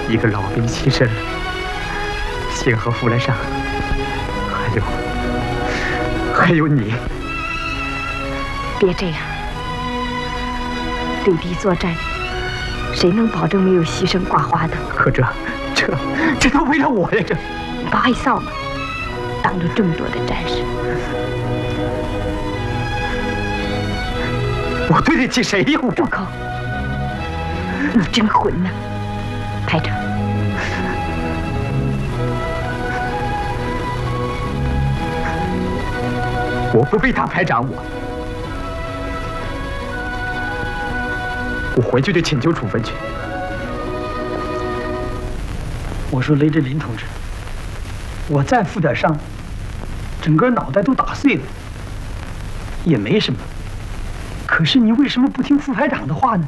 一个老兵牺牲了，幸好傅来上，还有你。 别这样，对敌作战，谁能保证没有牺牲挂花的？ 可这都为了我呀！这你不害臊吗？当着这么多的战士， 我对得起谁呀？ 住口！你真混呐，排长。 我不被大排长，我回去就请求处分去。 我说雷志林同志，我再负点伤，整个脑袋都打碎了，也没什么。可是你为什么不听副排长的话呢？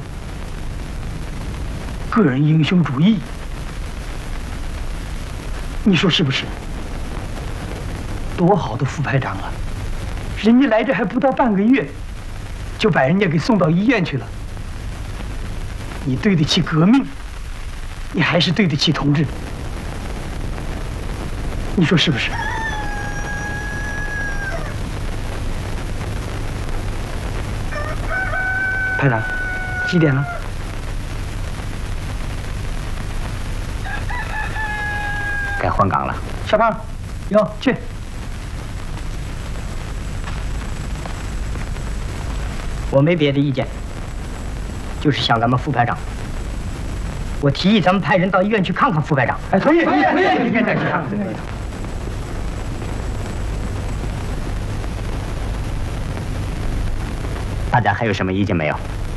个人英雄主义，你说是不是？多好的副排长啊！人家来这还不到半个月，就把人家给送到医院去了。你对得起革命，你还是对得起同志。你说是不是？排长，几点了？ 该换岗了。 小胖，有去。 我没别的意见，就是想咱们副排长。我提议咱们派人到医院去看看副排长。 哎，同意。医院再去看看。 大家还有什么意见没有？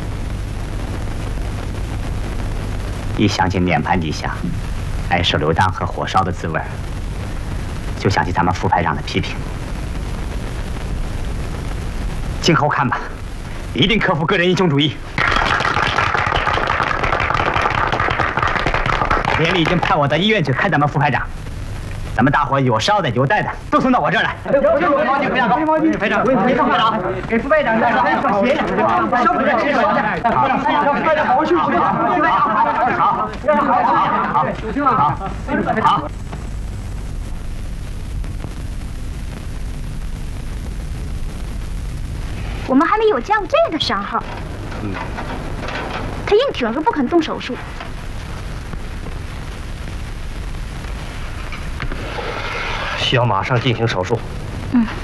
一想起碾盘底下挨手榴弹和火烧的滋味，就想起咱们副排长的批评。今后看吧，一定克服个人英雄主义。连里已经派我到医院去看咱们副排长，咱们大伙有烧的有带的都送到我这儿来。排长，别放排长，给副排长带上鞋的，烧不着吃烧的。让副排长好好休息。好。 我们还没有见过这样的伤号。他硬挺着不肯动手术。 需要马上进行手术。